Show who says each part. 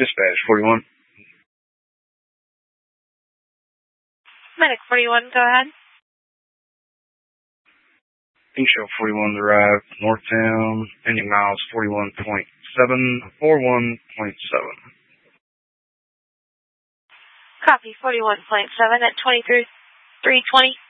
Speaker 1: Dispatch 41.
Speaker 2: Medic 41, go ahead.
Speaker 1: Pink Show 41 arrived, Northtown, ending miles 41.7, 41.7.
Speaker 2: Copy 41.7 at 23:20.